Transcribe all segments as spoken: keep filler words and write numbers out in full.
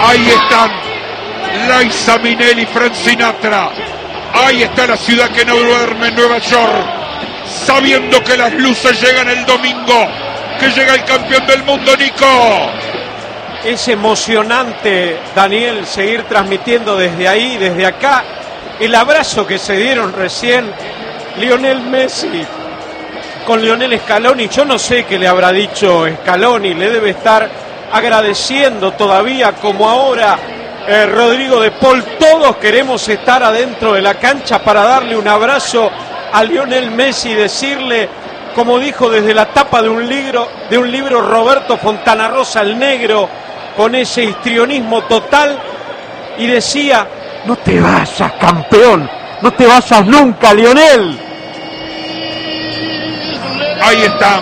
Ahí están Liza Minnelli, Frank Sinatra. Ahí está la ciudad que no duerme, Nueva York, sabiendo que las luces llegan el domingo, que llega el campeón del mundo, Nico. Es emocionante, Daniel, seguir transmitiendo desde ahí, desde acá, el abrazo que se dieron recién Lionel Messi con Lionel Scaloni. Yo no sé qué le habrá dicho Scaloni, le debe estar agradeciendo todavía, como ahora eh, Rodrigo de Paul. Todos queremos estar adentro de la cancha para darle un abrazo a Lionel Messi y decirle, como dijo desde la tapa de un libro, de un libro Roberto Fontana Rosa, el negro, con ese histrionismo total, y decía: no te vayas, campeón, no te vayas nunca, Lionel. Ahí está.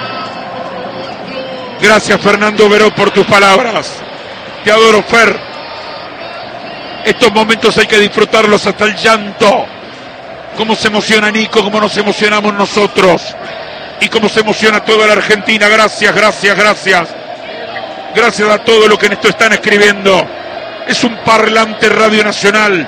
Gracias, Fernando Veró, por tus palabras. Te adoro, Fer. Estos momentos hay que disfrutarlos hasta el llanto. Cómo se emociona Nico, cómo nos emocionamos nosotros y cómo se emociona toda la Argentina. Gracias, gracias, gracias. Gracias a todos los que en esto están escribiendo. Es un parlante Radio Nacional.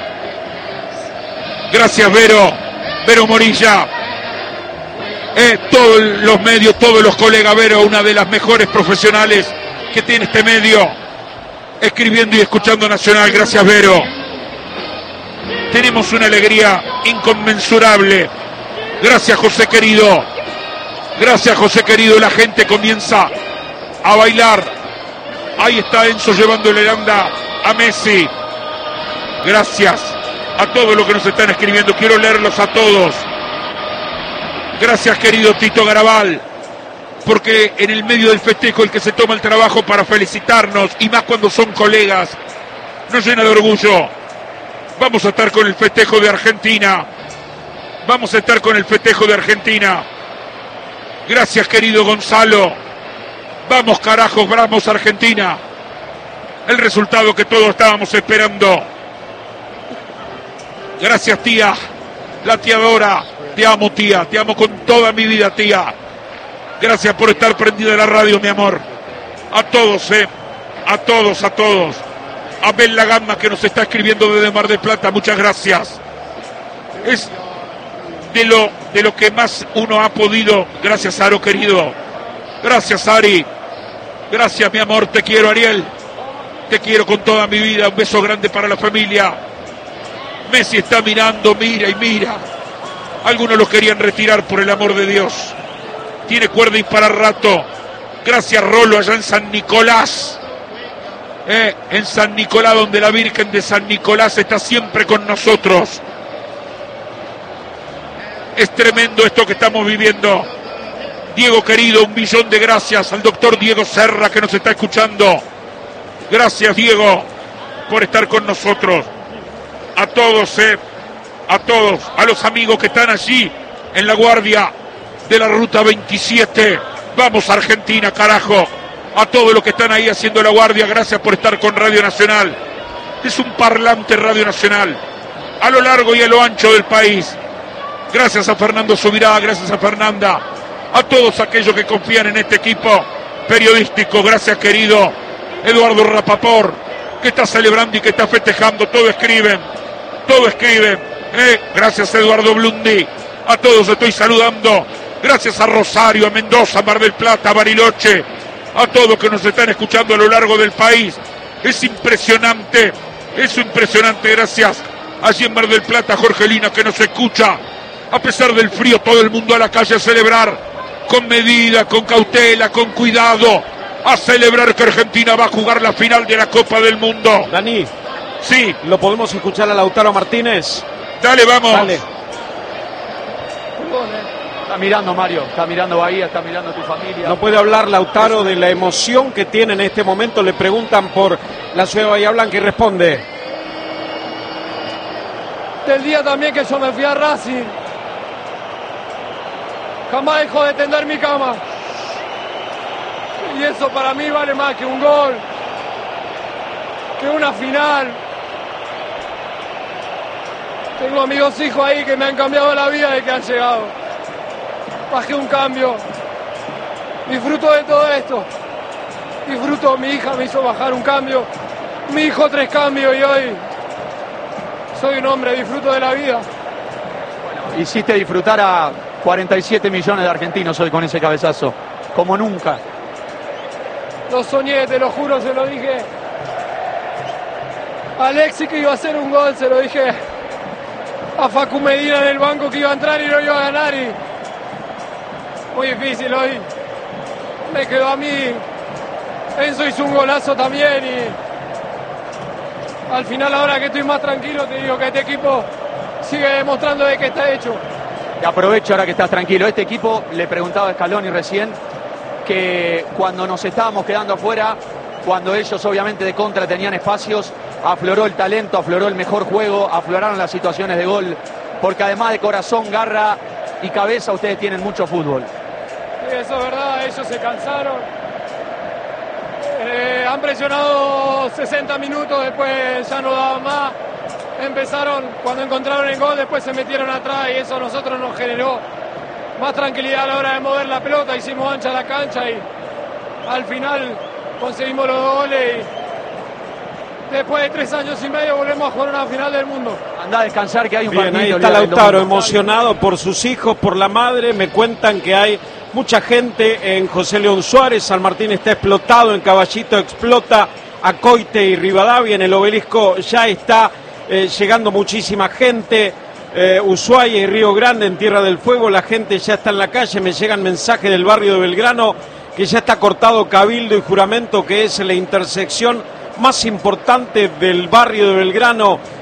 Gracias, Vero. Vero Morilla. Eh, todos los medios, todos los colegas. Vero, una de las mejores profesionales que tiene este medio, escribiendo y escuchando Nacional. Gracias, Vero. Tenemos una alegría inconmensurable. Gracias, José querido. Gracias, José querido. La gente comienza a bailar. Ahí está Enzo llevándole la onda a Messi. Gracias a todos los que nos están escribiendo. Quiero leerlos a todos. Gracias, querido Tito Garabal, porque en el medio del festejo el que se toma el trabajo para felicitarnos, y más cuando son colegas, nos llena de orgullo. Vamos a estar con el festejo de Argentina. Vamos a estar con el festejo de Argentina. Gracias, querido Gonzalo. Vamos, carajos, vamos, Argentina. El resultado que todos estábamos esperando. Gracias, tía. La tía Dora. Te amo, tía. Te amo con toda mi vida, tía. Gracias por estar prendida de la radio, mi amor. A todos, eh. A todos, a todos. A Bel La Gama, que nos está escribiendo desde Mar del Plata. Muchas gracias. Es de lo, de lo que más uno ha podido. Gracias, Aro, querido. Gracias, Ari. Gracias, mi amor. Te quiero, Ariel. Te quiero con toda mi vida. Un beso grande para la familia. Messi está mirando, mira y mira. Algunos lo querían retirar, por el amor de Dios. Tiene cuerda y para rato. Gracias, Rolo, allá en San Nicolás. Eh, en San Nicolás, donde la Virgen de San Nicolás está siempre con nosotros. Es tremendo esto que estamos viviendo. Diego querido, un millón de gracias al doctor Diego Serra, que nos está escuchando. Gracias, Diego, por estar con nosotros. A todos, eh, a todos, a los amigos que están allí en la guardia de la ruta veintisiete. Vamos, Argentina, carajo. A todos los que están ahí haciendo la guardia, gracias por estar con Radio Nacional. Es un parlante Radio Nacional a lo largo y a lo ancho del país. Gracias a Fernando Subirá, gracias a Fernanda, a todos aquellos que confían en este equipo periodístico. Gracias, querido Eduardo Rapaport, que está celebrando y que está festejando. Todo escriben, todo escriben. Eh, gracias, Eduardo Blundi. A todos estoy saludando. Gracias a Rosario, a Mendoza, a Mar del Plata, a Bariloche, a todos que nos están escuchando a lo largo del país. Es impresionante, es impresionante. Gracias allí en Mar del Plata, Jorgelina, que nos escucha. A pesar del frío, todo el mundo a la calle a celebrar, con medida, con cautela, con cuidado, a celebrar que Argentina va a jugar la final de la Copa del Mundo. Dani, sí, ¿lo podemos escuchar a Lautaro Martínez? Dale, vamos. Dale. Está mirando, Mario, está mirando Bahía, está mirando tu familia. No puede hablar Lautaro de la emoción que tiene en este momento. Le preguntan por la ciudad de Bahía Blanca y responde: del día también que yo me fui a Racing, jamás dejó de tender mi cama. Y eso para mí vale más que un gol, que una final. Tengo amigos hijos ahí que me han cambiado la vida desde que han llegado. Bajé un cambio. Disfruto de todo esto. Disfruto, mi hija me hizo bajar un cambio. mi hijo tres cambios y hoy soy un hombre, disfruto de la vida. Hiciste disfrutar a cuarenta y siete millones de argentinos hoy con ese cabezazo, como nunca. Lo soñé, te lo juro, se lo dije a Alexis que iba a hacer un gol, se lo dije a Facu Medina en el banco que iba a entrar y no iba a ganar. Y muy difícil hoy. Me quedó a mí. Enzo hizo un golazo también y al final, ahora que estoy más tranquilo, te digo que este equipo sigue demostrando de que está hecho. Te aprovecho ahora que estás tranquilo. Este equipo, le preguntaba a Scaloni recién, que cuando nos estábamos quedando afuera, cuando ellos obviamente de contra tenían espacios, afloró el talento, afloró el mejor juego, afloraron las situaciones de gol, porque además de corazón, garra y cabeza, ustedes tienen mucho fútbol. Sí, eso es verdad, ellos se cansaron. Eh, han presionado sesenta minutos, después ya no daban más. Empezaron, cuando encontraron el gol, después se metieron atrás y eso a nosotros nos generó más tranquilidad a la hora de mover la pelota. Hicimos ancha la cancha y al final conseguimos los dos goles y después de tres años y medio volvemos a jugar una final del mundo. Anda a descansar que hay un Bien, partido. ahí está Lautaro emocionado por sus hijos, por la madre. Me cuentan que hay mucha gente en José León Suárez. San Martín está explotado, en Caballito explota, Acoite y Rivadavia. En el Obelisco ya está eh, llegando muchísima gente. Eh, Ushuaia y Río Grande, en Tierra del Fuego, la gente ya está en la calle. Me llegan mensajes del barrio de Belgrano que ya está cortado Cabildo y Juramento, que es la intersección más importante del barrio de Belgrano